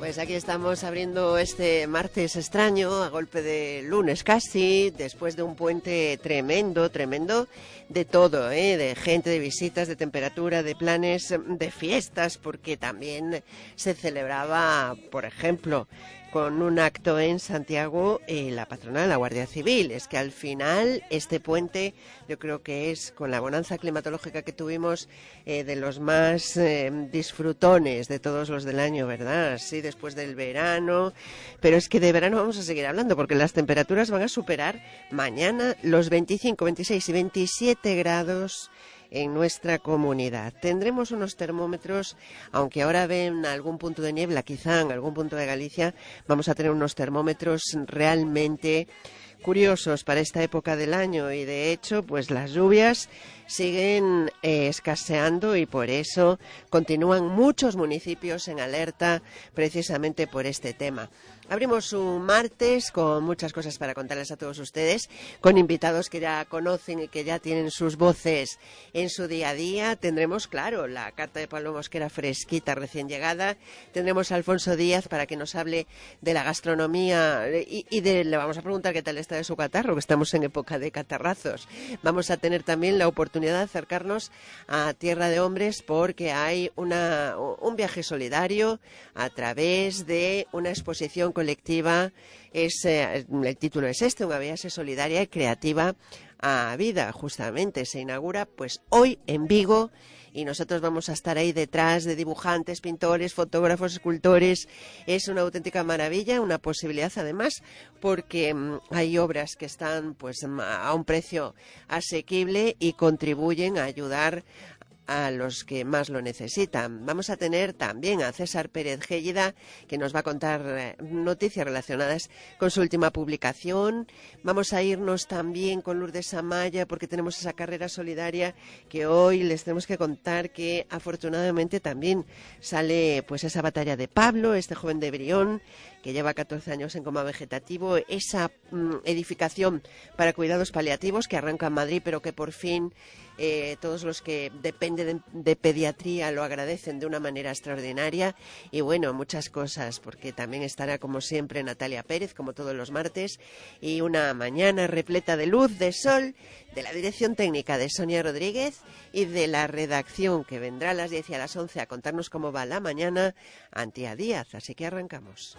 Pues aquí estamos abriendo este martes extraño, a golpe de lunes casi, después de un puente tremendo de todo, de gente, de visitas, de temperatura, de planes, de fiestas, porque también se celebraba, por ejemplo, con un acto en Santiago, la patrona de la Guardia Civil. Es que al final este puente yo creo que es, con la bonanza climatológica que tuvimos, de los más disfrutones de todos los del año, ¿verdad? Sí, después del verano, pero es que de verano vamos a seguir hablando porque las temperaturas van a superar mañana los 25, 26 y 27 grados en nuestra comunidad. Tendremos unos termómetros, aunque ahora ven algún punto de niebla, quizá en algún punto de Galicia, vamos a tener unos termómetros realmente curiosos para esta época del año, y de hecho pues las lluvias siguen escaseando y por eso continúan muchos municipios en alerta precisamente por este tema. Abrimos un martes con muchas cosas para contarles a todos ustedes, con invitados que ya conocen y que ya tienen sus voces en su día a día. Tendremos, claro, la carta de Pablo Mosquera fresquita, recién llegada. Tendremos a Alfonso Díaz para que nos hable de la gastronomía le vamos a preguntar qué tal está de su catarro, que estamos en época de catarrazos. Vamos a tener también la oportunidad de acercarnos a Tierra de Hombres porque hay un viaje solidario a través de una exposición colectiva. El título es una viaje solidaria y creativa a vida. Justamente se inaugura pues hoy en Vigo y nosotros vamos a estar ahí detrás de dibujantes, pintores, fotógrafos, escultores. Es una auténtica maravilla, una posibilidad además porque hay obras que están pues a un precio asequible y contribuyen a ayudar a los que más lo necesitan. Vamos a tener también a César Pérez Gélida, que nos va a contar noticias relacionadas con su última publicación. Vamos a irnos también con Lourdes Amaya, porque tenemos esa carrera solidaria que hoy les tenemos que contar que afortunadamente también sale pues esa batalla de Pablo, este joven de Brión, que lleva 14 años en coma vegetativo, esa edificación para cuidados paliativos que arranca en Madrid, pero que por fin todos los que dependen de pediatría lo agradecen de una manera extraordinaria. Y bueno, muchas cosas, porque también estará como siempre Natalia Pérez, como todos los martes, y una mañana repleta de luz, de sol, de la dirección técnica de Sonia Rodríguez y de la redacción, que vendrá a las 10 y a las 11 a contarnos cómo va la mañana, Antía Díaz. Así que arrancamos.